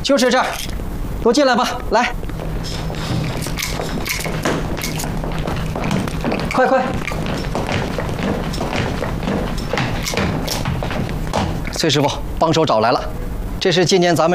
就是这儿，都进来吧，来，快快！崔师傅，帮手找来了，这是今年咱们